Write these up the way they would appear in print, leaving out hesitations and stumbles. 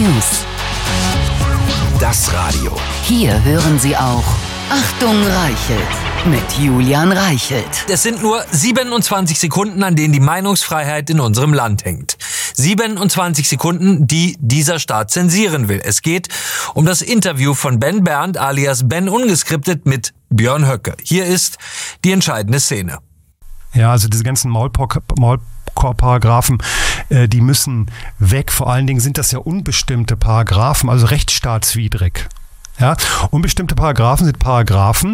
News. Das Radio. Hier hören Sie auch Achtung Reichelt mit Julian Reichelt. Es sind nur 27 Sekunden, an denen die Meinungsfreiheit in unserem Land hängt. 27 Sekunden, die dieser Staat zensieren will. Es geht um das Interview von Ben Berndt alias Ben Ungeskriptet mit Björn Höcke. Hier ist die entscheidende Szene. Ja, also diese ganzen Maulkorb-Paragraphen, die müssen weg. Vor allen Dingen sind das ja unbestimmte Paragraphen, also rechtsstaatswidrig. Ja, unbestimmte Paragraphen sind Paragraphen,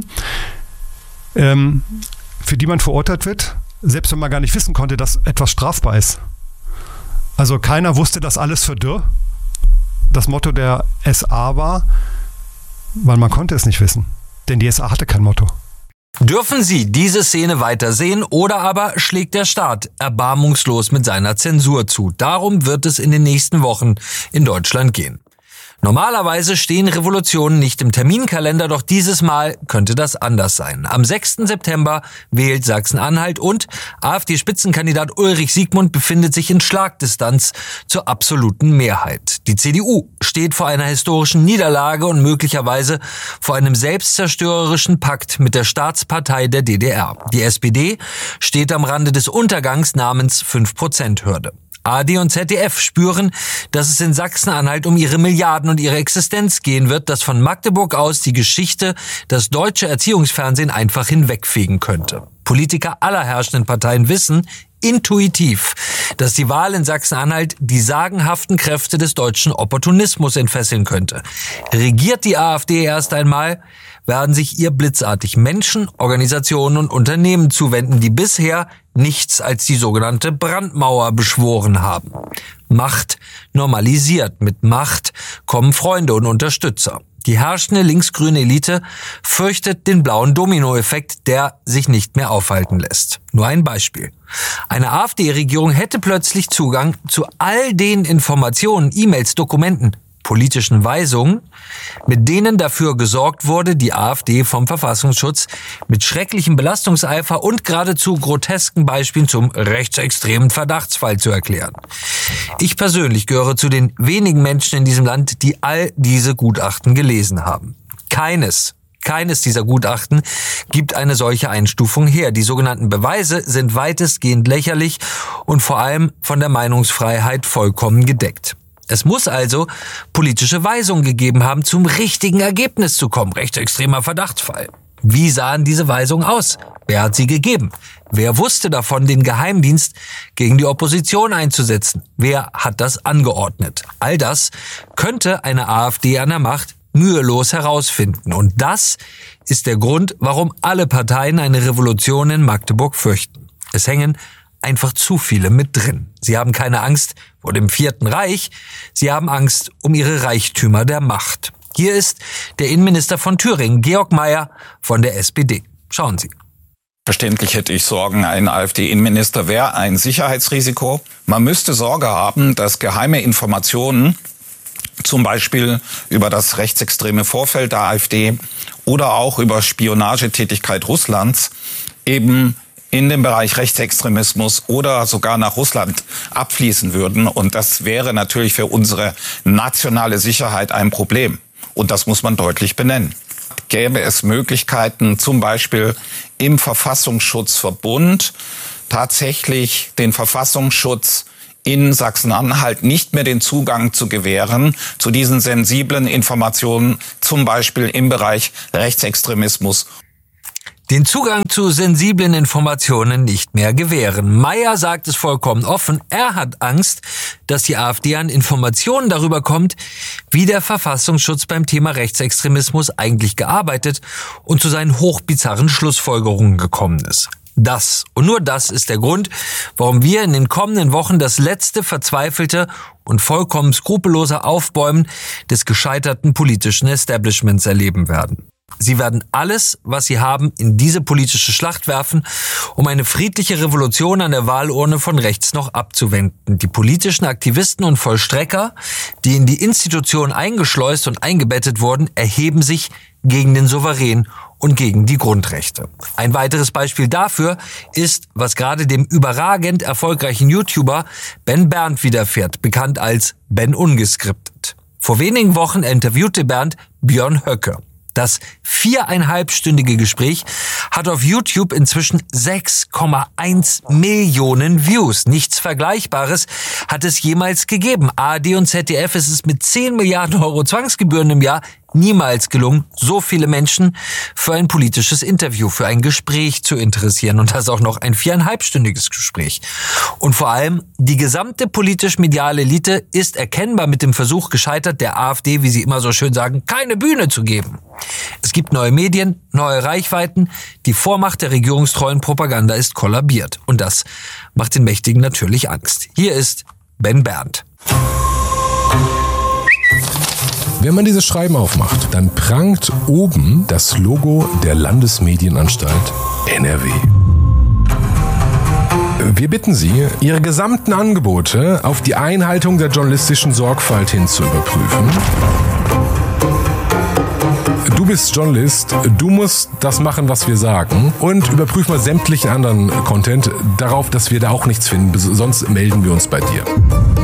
für die man verurteilt wird, selbst wenn man gar nicht wissen konnte, dass etwas strafbar ist. Also keiner wusste, dass alles für Dürr das Motto der SA war, weil man konnte es nicht wissen. Denn die SA hatte kein Motto. Dürfen Sie diese Szene weitersehen oder aber schlägt der Staat erbarmungslos mit seiner Zensur zu? Darum wird es in den nächsten Wochen in Deutschland gehen. Normalerweise stehen Revolutionen nicht im Terminkalender, doch dieses Mal könnte das anders sein. Am 6. September wählt Sachsen-Anhalt und AfD-Spitzenkandidat Ulrich Siegmund befindet sich in Schlagdistanz zur absoluten Mehrheit. Die CDU steht vor einer historischen Niederlage und möglicherweise vor einem selbstzerstörerischen Pakt mit der Staatspartei der DDR. Die SPD steht am Rande des Untergangs namens 5%-Hürde. ARD und ZDF spüren, dass es in Sachsen-Anhalt um ihre Milliarden und ihre Existenz gehen wird, dass von Magdeburg aus die Geschichte das deutsche Erziehungsfernsehen einfach hinwegfegen könnte. Politiker aller herrschenden Parteien wissen intuitiv, dass die Wahl in Sachsen-Anhalt die sagenhaften Kräfte des deutschen Opportunismus entfesseln könnte. Regiert die AfD erst einmal, werden sich ihr blitzartig Menschen, Organisationen und Unternehmen zuwenden, die bisher nichts als die sogenannte Brandmauer beschworen haben. Macht normalisiert. Mit Macht kommen Freunde und Unterstützer. Die herrschende linksgrüne Elite fürchtet den blauen Dominoeffekt, der sich nicht mehr aufhalten lässt. Nur ein Beispiel. Eine AfD-Regierung hätte plötzlich Zugang zu all den Informationen, E-Mails, Dokumenten, politischen Weisungen, mit denen dafür gesorgt wurde, die AfD vom Verfassungsschutz mit schrecklichem Belastungseifer und geradezu grotesken Beispielen zum rechtsextremen Verdachtsfall zu erklären. Ich persönlich gehöre zu den wenigen Menschen in diesem Land, die all diese Gutachten gelesen haben. Keines dieser Gutachten gibt eine solche Einstufung her. Die sogenannten Beweise sind weitestgehend lächerlich und vor allem von der Meinungsfreiheit vollkommen gedeckt. Es muss also politische Weisungen gegeben haben, zum richtigen Ergebnis zu kommen. Rechtsextremer Verdachtsfall. Wie sahen diese Weisungen aus? Wer hat sie gegeben? Wer wusste davon, den Geheimdienst gegen die Opposition einzusetzen? Wer hat das angeordnet? All das könnte eine AfD an der Macht mühelos herausfinden. Und das ist der Grund, warum alle Parteien eine Revolution in Magdeburg fürchten. Es hängen einfach zu viele mit drin. Sie haben keine Angst vor dem Vierten Reich, sie haben Angst um ihre Reichtümer der Macht. Hier ist der Innenminister von Thüringen, Georg Mayer von der SPD. Schauen Sie. Verständlich hätte ich Sorgen, ein AfD-Innenminister wäre ein Sicherheitsrisiko. Man müsste Sorge haben, dass geheime Informationen, zum Beispiel über das rechtsextreme Vorfeld der AfD oder auch über Spionagetätigkeit Russlands, eben in den Bereich Rechtsextremismus oder sogar nach Russland abfließen würden. Und das wäre natürlich für unsere nationale Sicherheit ein Problem. Und das muss man deutlich benennen. Gäbe es Möglichkeiten, zum Beispiel im Verfassungsschutzverbund tatsächlich den Verfassungsschutz in Sachsen-Anhalt nicht mehr den Zugang zu gewähren zu diesen sensiblen Informationen, zum Beispiel im Bereich Rechtsextremismus. Den Zugang zu sensiblen Informationen nicht mehr gewähren. Mayer sagt es vollkommen offen. Er hat Angst, dass die AfD an Informationen darüber kommt, wie der Verfassungsschutz beim Thema Rechtsextremismus eigentlich gearbeitet und zu seinen hochbizarren Schlussfolgerungen gekommen ist. Das und nur das ist der Grund, warum wir in den kommenden Wochen das letzte verzweifelte und vollkommen skrupellose Aufbäumen des gescheiterten politischen Establishments erleben werden. Sie werden alles, was sie haben, in diese politische Schlacht werfen, um eine friedliche Revolution an der Wahlurne von rechts noch abzuwenden. Die politischen Aktivisten und Vollstrecker, die in die Institution eingeschleust und eingebettet wurden, erheben sich gegen den Souverän und gegen die Grundrechte. Ein weiteres Beispiel dafür ist, was gerade dem überragend erfolgreichen YouTuber Ben Berndt widerfährt, bekannt als Ben Ungeskriptet. Vor wenigen Wochen interviewte Bernd Björn Höcke. Das 4,5-stündige Gespräch hat auf YouTube inzwischen 6,1 Millionen Views. Nichts Vergleichbares hat es jemals gegeben. ARD und ZDF ist es mit 10 Milliarden Euro Zwangsgebühren im Jahr niemals gelungen, so viele Menschen für ein politisches Interview, für ein Gespräch zu interessieren. Und das auch noch ein 4,5-stündiges Gespräch. Und vor allem, die gesamte politisch-mediale Elite ist erkennbar mit dem Versuch gescheitert, der AfD, wie sie immer so schön sagen, keine Bühne zu geben. Es gibt neue Medien, neue Reichweiten. Die Vormacht der regierungstreuen Propaganda ist kollabiert. Und das macht den Mächtigen natürlich Angst. Hier ist Ben Berndt. Wenn man dieses Schreiben aufmacht, dann prangt oben das Logo der Landesmedienanstalt NRW. Wir bitten Sie, Ihre gesamten Angebote auf die Einhaltung der journalistischen Sorgfalt hin zu überprüfen. Du bist Journalist, du musst das machen, was wir sagen, und überprüf mal sämtlichen anderen Content darauf, dass wir da auch nichts finden, sonst melden wir uns bei dir.